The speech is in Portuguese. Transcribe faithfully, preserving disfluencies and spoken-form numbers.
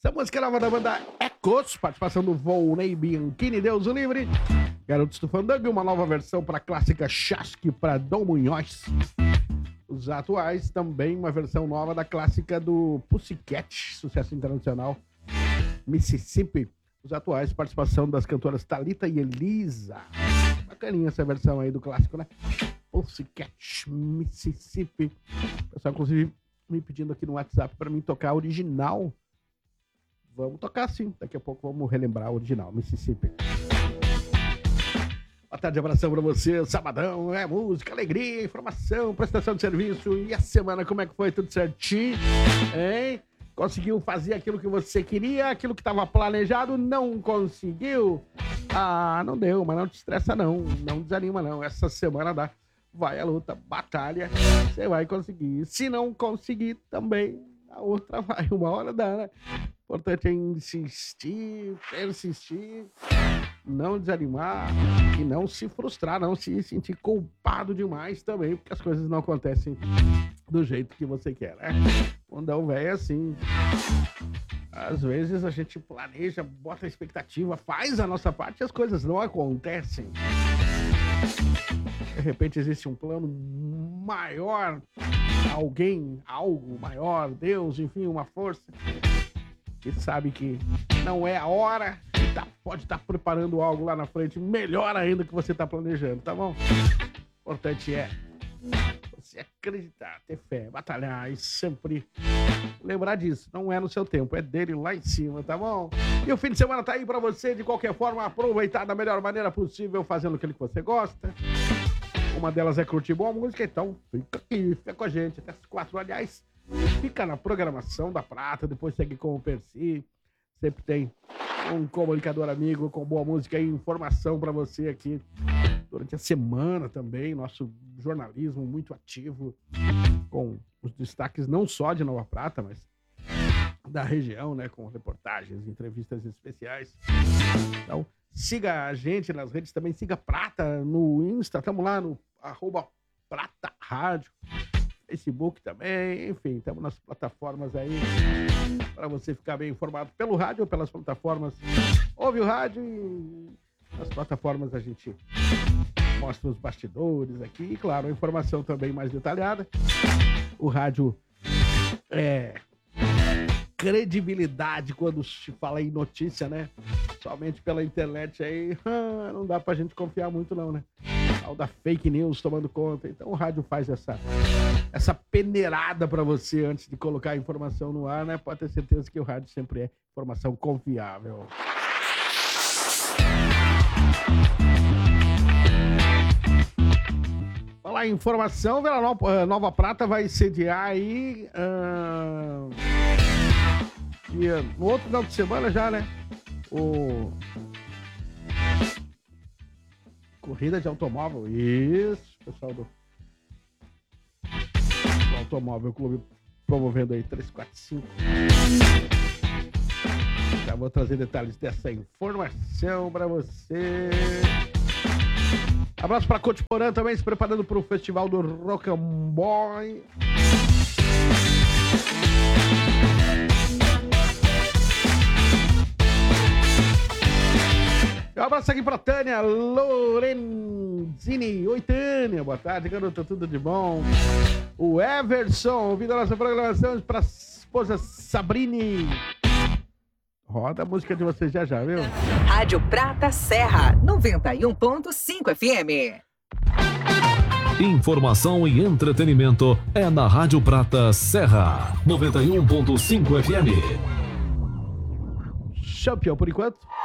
Essa música nova da banda Ecos, participação do Volney Bianchini, Deus o livre. Garotos do Fandango, uma nova versão para a clássica Chasque para Dom Munhoz. Os atuais também uma versão nova da clássica do Pussycat, sucesso internacional, Mississippi. Os atuais, participação das cantoras Thalita e Elisa. Bacaninha essa versão aí do clássico, né? Pussycat, Mississippi. O pessoal, inclusive, me pedindo aqui no WhatsApp para mim tocar a original. Vamos tocar sim, daqui a pouco vamos relembrar a original, Mississippi. Boa tarde, abração pra você, sabadão, é música, alegria, informação, prestação de serviço. E a semana, como é que foi? Tudo certinho? Hein? Conseguiu fazer aquilo que você queria, aquilo que estava planejado, não conseguiu? Ah, não deu, mas não te estressa não, não desanima não, essa semana dá. Vai a luta, batalha, você vai conseguir. Se não conseguir também, a outra vai, uma hora dá, né? O importante é insistir, persistir, não desanimar e não se frustrar, não se sentir culpado demais também, porque as coisas não acontecem do jeito que você quer, né? Mundão velho é assim. Às vezes a gente planeja, bota a expectativa, faz a nossa parte e as coisas não acontecem. De repente existe um plano maior, alguém, algo maior, Deus, enfim, uma força que sabe que não é a hora e tá, pode estar tá preparando algo lá na frente melhor ainda que você está planejando, tá bom? O importante é você acreditar, ter fé, batalhar e sempre lembrar disso. Não é no seu tempo, é dele lá em cima, tá bom? E o fim de semana tá aí pra você, de qualquer forma, aproveitar da melhor maneira possível, fazendo aquilo que você gosta. Uma delas é curtir boa música, então fica aqui, fica com a gente até as quatro, aliás. Fica na programação da Prata, depois segue com o Percy. Sempre tem um comunicador amigo com boa música e informação pra você aqui durante a semana também. Nosso jornalismo muito ativo, com os destaques não só de Nova Prata, mas da região, né? Com reportagens, entrevistas especiais. Então, siga a gente nas redes também, siga Prata no Insta, estamos lá no arroba Prata Rádio, Facebook também, enfim, estamos nas plataformas aí para você ficar bem informado pelo rádio ou pelas plataformas. Ouve o rádio e nas plataformas a gente mostra os bastidores aqui e, claro, a informação também mais detalhada. O rádio é credibilidade quando se fala em notícia, né? Somente pela internet aí, não dá pra gente confiar muito não, né? Tal da fake news tomando conta. Então o rádio faz essa, essa peneirada pra você antes de colocar a informação no ar, né? Pode ter certeza que o rádio sempre é informação confiável. Falar em informação, Vila Nova, Nova Prata vai sediar aí uh, dia, no outro final de semana já, né? O corrida de automóvel, isso, pessoal do, do Automóvel Clube promovendo aí três quatro cinco. Já vou trazer detalhes dessa informação para você. Abraço para Coach Porã também, se preparando para o festival do Rocambole. Um abraço aqui pra Tânia Lorenzini. Oi, Tânia. Boa tarde, garota. Tudo de bom? O Everson, ouvindo a nossa programação pra esposa Sabrine. Roda a música de vocês já já, viu? Rádio Prata Serra, noventa e um ponto cinco F M. Informação e entretenimento é na Rádio Prata Serra, noventa e um ponto cinco F M. Champion, por enquanto.